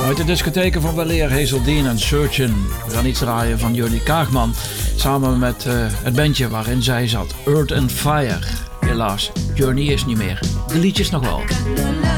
Uit de discotheken van weleer Hazeldine en Surgeon. We gaan iets draaien van Johnny Kaagman. Samen met het bandje waarin zij zat. Earth and Fire. Helaas, Journey is niet meer. De liedjes nog wel.